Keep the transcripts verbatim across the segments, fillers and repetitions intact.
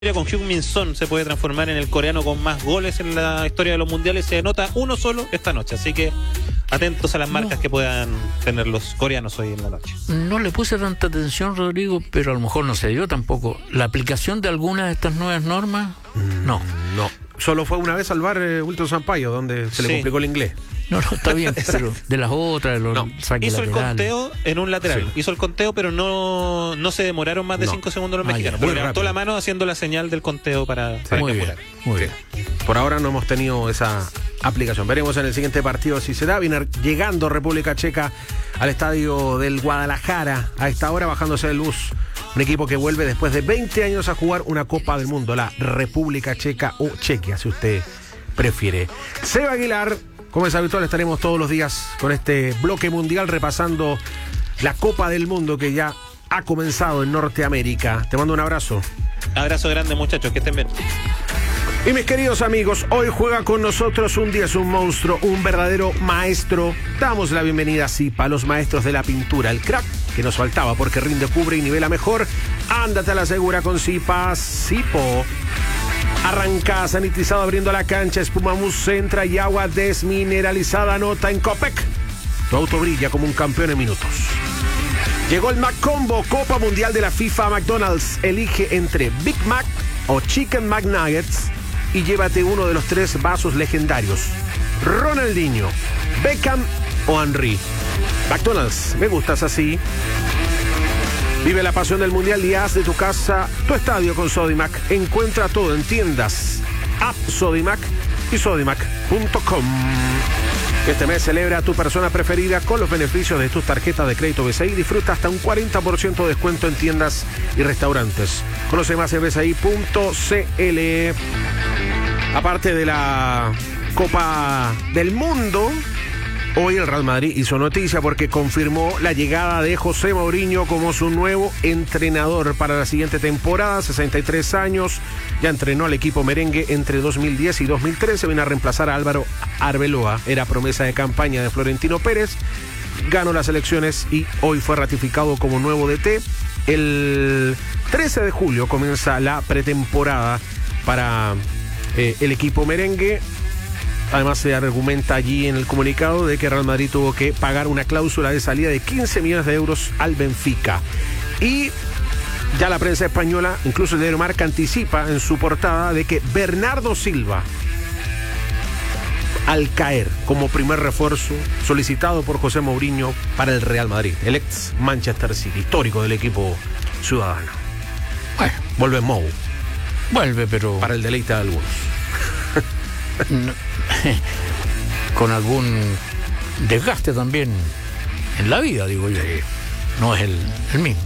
con Heung-min Son se puede transformar en el coreano con más goles en la historia de los mundiales. Se anota uno solo esta noche, así que atentos a las marcas no. que puedan tener los coreanos hoy en la noche. No le puse tanta atención, Rodrigo, pero a lo mejor no se dio tampoco. ¿La aplicación de algunas de estas nuevas normas? Mm, no. No. Solo fue una vez al bar eh, Wilton Sampaio, donde se sí. le complicó el inglés. No, no, está bien, pero de las otras, de los no. saques Hizo laterales. el conteo en un lateral. Sí. Hizo el conteo, pero no, no se demoraron más de cinco no. segundos los ah, mexicanos. Pero levantó la mano haciendo la señal del conteo para, sí. para muy bien, muy bien. Por ahora no hemos tenido esa aplicación. Veremos en el siguiente partido si se da. Viene llegando República Checa al estadio del Guadalajara a esta hora, bajándose de luz. Un equipo que vuelve después de veinte años a jugar una Copa del Mundo, la República Checa o Chequia, si usted prefiere. Seba Aguilar, como es habitual, estaremos todos los días con este bloque mundial repasando la Copa del Mundo que ya ha comenzado en Norteamérica. Te mando un abrazo. Abrazo grande, muchachos, que estén bien. Y mis queridos amigos, hoy juega con nosotros un día es un monstruo, un verdadero maestro. Damos la bienvenida a Zipa, a los maestros de la pintura, el crack que nos faltaba porque rinde, cubre y nivela mejor. Ándate a la segura con Zipa, Zipo. Arranca sanitizado abriendo la cancha, espuma mousse entra y agua desmineralizada nota en Copec. Tu auto brilla como un campeón en minutos. Llegó el McCombo, Copa Mundial de la FIFA. McDonald's elige entre Big Mac o Chicken McNuggets y llévate uno de los tres vasos legendarios. Ronaldinho, Beckham o Henry. McDonald's, me gustas así. Vive la pasión del Mundial y haz de tu casa tu estadio con Sodimac. Encuentra todo en tiendas, app Sodimac y sodimac punto com. Este mes celebra a tu persona preferida con los beneficios de tus tarjetas de crédito B C I. Disfruta hasta un cuarenta por ciento de descuento en tiendas y restaurantes. Conoce más en b c i punto c l. Aparte de la Copa del Mundo, hoy el Real Madrid hizo noticia porque confirmó la llegada de José Mourinho como su nuevo entrenador para la siguiente temporada. sesenta y tres años, ya entrenó al equipo merengue entre dos mil diez y dos mil trece. Viene a reemplazar a Álvaro Arbeloa. Era promesa de campaña de Florentino Pérez. Ganó las elecciones y hoy fue ratificado como nuevo D T. El trece de julio comienza la pretemporada para eh, el equipo merengue. Además se argumenta allí en el comunicado de que Real Madrid tuvo que pagar una cláusula de salida de quince millones de euros al Benfica. Y ya la prensa española, incluso el diario Marca, anticipa en su portada de que Bernardo Silva, al caer como primer refuerzo solicitado por José Mourinho para el Real Madrid, el ex Manchester City, histórico del equipo ciudadano. Bueno, vuelve Mou. Vuelve, pero para el deleite de algunos. No, con algún desgaste también en la vida, digo yo. No es el, el mismo.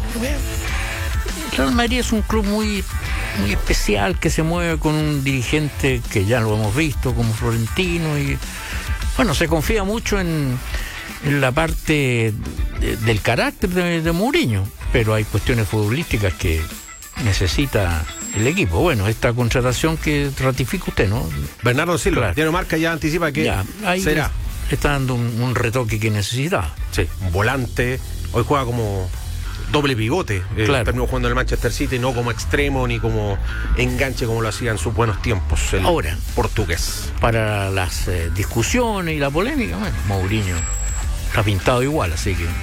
Real Madrid es un club muy, muy especial que se mueve con un dirigente que ya lo hemos visto como Florentino y bueno, se confía mucho en, en la parte de, del carácter de, de Mourinho, pero hay cuestiones futbolísticas que necesita el equipo. Bueno, esta contratación que ratifica usted, ¿no? Bernardo Silva, claro. Diario Marca ya anticipa que ya, ahí será. Está dando un, un retoque que necesita. Sí, un volante. Hoy juega como doble pivote. Eh, claro. Terminó jugando en el Manchester City, no como extremo ni como enganche como lo hacía en sus buenos tiempos el Ahora, portugués. Para las eh, discusiones y la polémica, bueno, Mourinho está pintado igual, así que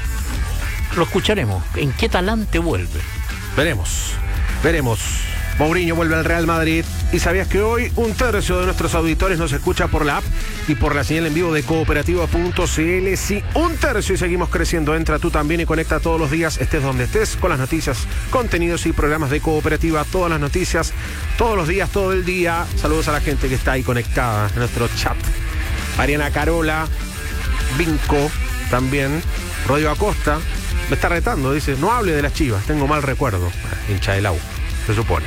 lo escucharemos. ¿En qué talante vuelve? Veremos, veremos. Mourinho vuelve al Real Madrid. ¿Y sabías que hoy un tercio de nuestros auditores nos escucha por la app y por la señal en vivo de cooperativa punto c l? Sí, un tercio y seguimos creciendo. Entra tú también y conecta todos los días, estés donde estés, con las noticias, contenidos y programas de Cooperativa. Todas las noticias, todos los días, todo el día. Saludos a la gente que está ahí conectada en nuestro chat. Mariana Carola, Vinco, también. Rodrigo Acosta me está retando, dice, no hable de las Chivas, tengo mal recuerdo. Hincha del A U, se supone.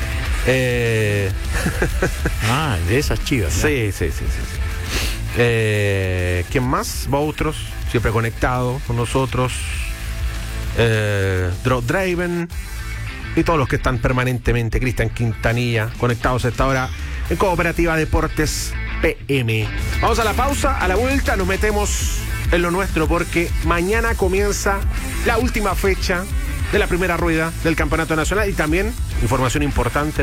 Eh... ah, de esas Chivas. Sí, sí, sí, sí, sí. Eh, ¿Quién más? Vosotros, siempre conectado con nosotros. Eh, Drop Draven y todos los que están permanentemente, Cristian Quintanilla, conectados a esta hora en Cooperativa Deportes P M. Vamos a la pausa, a la vuelta nos metemos en lo nuestro porque mañana comienza la última fecha de la primera rueda del Campeonato Nacional y también información importante